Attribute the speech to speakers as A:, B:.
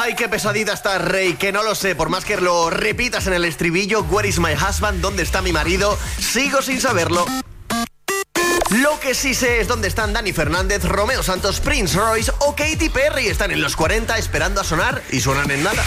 A: Ay, qué pesadita está, Rey, que no lo sé, por más que lo repitas en el estribillo, Where is my husband? ¿Dónde está mi marido? Sigo sin saberlo. Lo que sí sé es dónde están Dani Fernández, Romeo Santos, Prince Royce o Katy Perry. Están en los 40 esperando a sonar y suenan en nada.